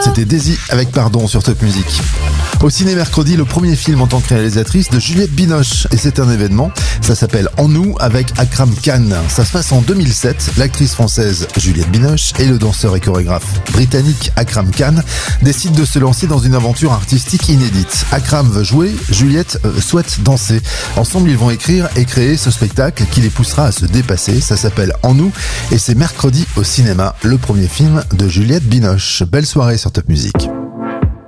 C'était Daisy avec Pardon sur Top Music. Au ciné mercredi, le premier film en tant que réalisatrice de Juliette Binoche. Et c'est un événement, ça s'appelle En nous avec Akram Khan. Ça se passe en 2007. L'actrice française Juliette Binoche et le danseur et chorégraphe britannique Akram Khan décident de se lancer dans une aventure artistique inédite. Akram veut jouer, Juliette souhaite danser. Ensemble, ils vont écrire et créer ce spectacle qui les poussera à se dépasser. Ça s'appelle En nous et c'est mercredi au cinéma, le premier film de Juliette Binoche. Belle soirée sur Top Music.